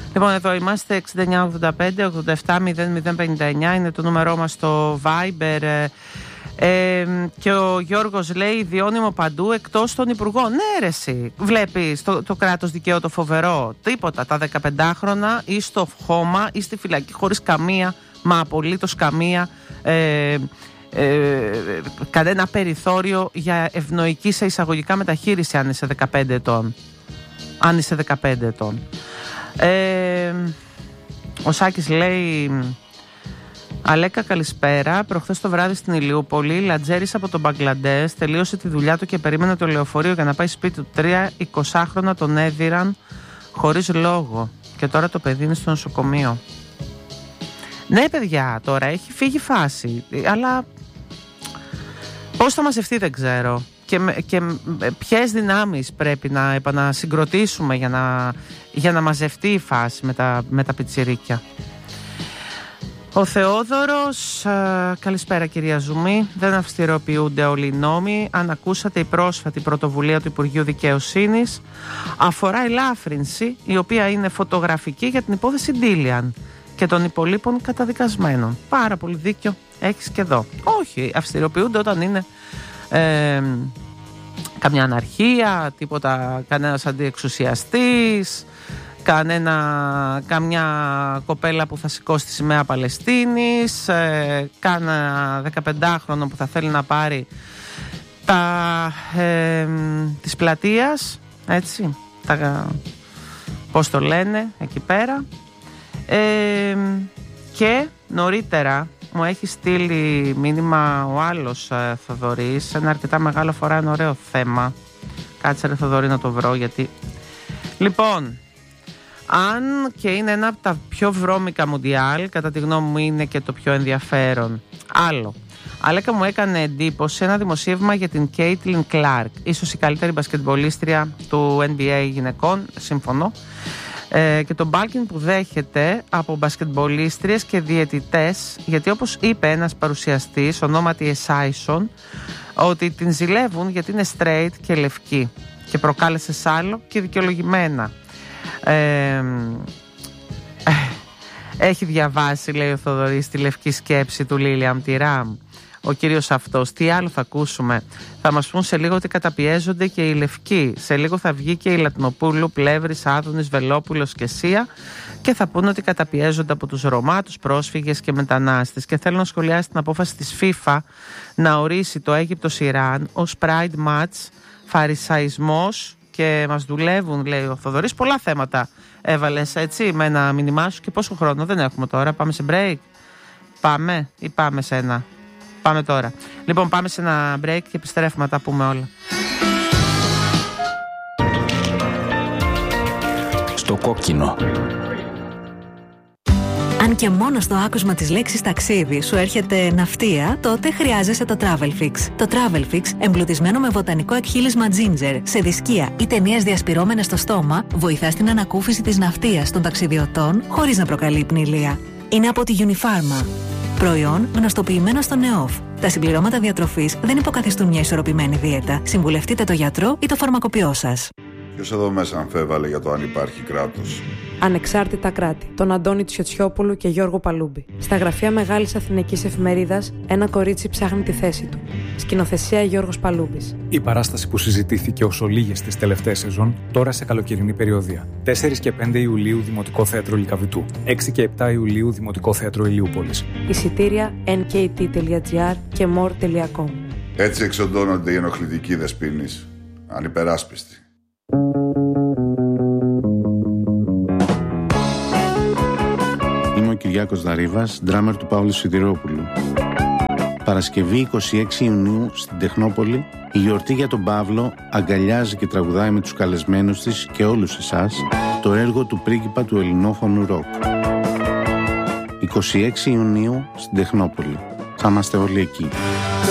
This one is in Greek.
Λοιπόν, εδώ είμαστε 6985 87 0059 είναι το νούμερό μας στο Viber. Και ο Γιώργος λέει διώνυμο παντού εκτός των υπουργών. Ναι ρε εσύ, βλέπεις το κράτος δικαίου το φοβερό. Τίποτα, τα 15χρονα ή στο χώμα ή στη φυλακή χωρίς καμία, μα απολύτως καμία κανένα περιθώριο για ευνοϊκή σε εισαγωγικά μεταχείριση αν είσαι 15 ετών. Αν είσαι 15 ετών. Ο Σάκης λέει Αλέκα καλησπέρα, προχθές το βράδυ στην Ηλιούπολη λατζέρης από τον Μπαγκλαντές τελείωσε τη δουλειά του και περίμενε το λεωφορείο για να πάει σπίτι του. 3-20χρονα τον έδιραν χωρίς λόγο και τώρα το παιδί είναι στο νοσοκομείο. Ναι παιδιά, τώρα έχει φύγει φάση, αλλά πώς θα μαζευτεί δεν ξέρω και ποιες δυνάμεις πρέπει να επανασυγκροτήσουμε για να μαζευτεί η φάση με τα πιτσιρίκια. Ο Θεόδωρος, καλησπέρα κυρία Ζουμή. Δεν αυστηροποιούνται όλοι οι νόμοι. Αν ακούσατε, η πρόσφατη πρωτοβουλία του Υπουργείου Δικαιοσύνης αφορά ελάφρυνση, η οποία είναι φωτογραφική για την υπόθεση Ντίλιαν και των υπολείπων καταδικασμένων. Πάρα πολύ δίκιο έχεις και εδώ. Όχι, αυστηροποιούνται όταν είναι καμιά αναρχία, τίποτα, κανένας αντιεξουσιαστής, καμιά κοπέλα που θα σηκώσει τη σημαία Παλαιστίνης, κάνα 15χρονο που θα θέλει να πάρει της πλατείας, έτσι, πώς το λένε εκεί πέρα. Και νωρίτερα μου έχει στείλει μήνυμα ο άλλος Θοδωρής, ένα αρκετά μεγάλο, φορά ένα ωραίο θέμα. Κάτσε ρε Θοδωρή να το βρω, γιατί λοιπόν, αν και είναι ένα από τα πιο βρώμικα μουντιάλ, κατά τη γνώμη μου είναι και το πιο ενδιαφέρον. Άλλο, Αλέκα, μου έκανε εντύπωση ένα δημοσίευμα για την Κέιτλιν Κλάρκ, ίσως η καλύτερη μπασκετμπολίστρια του NBA γυναικών, συμφωνώ, και τον μπάλκινγκ που δέχεται από μπασκετμπολίστριες και διαιτητές, γιατί όπως είπε ένας παρουσιαστής, ονόματι Εσάισον, ότι την ζηλεύουν γιατί είναι straight και λευκή και προκάλεσε σάλο και δικαιολογημένα. Έχει διαβάσει, λέει ο Θοδωρής, τη λευκή σκέψη του Λίλιαμ Τιράμ ο κύριος αυτός. Τι άλλο θα ακούσουμε? Θα μας πούν σε λίγο ότι καταπιέζονται και οι λευκοί. Σε λίγο θα βγει και η Λατινοπούλου, Πλεύρης, Άδωνης, Βελόπουλος και Σία και θα πούνε ότι καταπιέζονται από τους Ρωμά, τους πρόσφυγες και μετανάστες. Και θέλω να σχολιάσει την απόφαση της FIFA να ορίσει το Αίγυπτος-Ιράν ως Pride Match, φαρισαϊσμός, και μας δουλεύουν, λέει ο Θοδωρής. Πολλά θέματα έβαλες έτσι με ένα μήνυμά σου. Και πόσο χρόνο δεν έχουμε τώρα? Πάμε σε break? Πάμε ή πάμε σε ένα? Πάμε τώρα. Λοιπόν, πάμε σε ένα break και επιστρέφουμε να τα πούμε όλα. Στο κόκκινο. Αν και μόνο στο άκουσμα της λέξης ταξίδι σου έρχεται ναυτία, τότε χρειάζεσαι το Travelfix. Το Travelfix, εμπλουτισμένο με βοτανικό εκχύλισμα ginger, σε δισκία ή ταινίες διασπυρώμενες στο στόμα, βοηθά στην ανακούφιση της ναυτίας των ταξιδιωτών χωρίς να προκαλεί πνηλία. Είναι από τη Unifarma. Προϊόν γνωστοποιημένο στο ΝΕΟΦ. Τα συμπληρώματα διατροφής δεν υποκαθιστούν μια ισορροπημένη δίαιτα. Συμβουλευτείτε το γιατρό ή το φαρμακοποιό σας. Ποιος εδώ μέσα αμφέβαλε για το αν υπάρχει κράτος? Ανεξάρτητα κράτη. Τον Αντώνη Τσιοτσιόπουλου και Γιώργο Παλούμπη. Στα γραφεία Μεγάλης Αθηναϊκής Εφημερίδας, ένα κορίτσι ψάχνει τη θέση του. Σκηνοθεσία Γιώργος Παλούμπης. Η παράσταση που συζητήθηκε ως ολίγες τις τελευταίες σεζόν, τώρα σε καλοκαιρινή περιοδία. 4 και 5 Ιουλίου Δημοτικό Θέατρο Λυκαβητού. 6 και 7 Ιουλίου Δημοτικό Θέατρο Ηλιούπολης. Εισιτήρια nkt.gr και more.com. Έτσι εξοντώνονται οι ενοχλητικοί δεσποίνεις. Ανυπεράσπιστοι. Είμαι ο Κυριάκος Δαρίβας, ντράμερ του Παύλου Σιδηρόπουλου. Παρασκευή 26 Ιουνίου στην Τεχνόπολη, η γιορτή για τον Παύλο αγκαλιάζει και τραγουδάει με τους καλεσμένους της και όλους εσάς το έργο του πρίγκιπα του ελληνόφωνου ροκ. 26 Ιουνίου στην Τεχνόπολη. Θα είμαστε όλοι εκεί.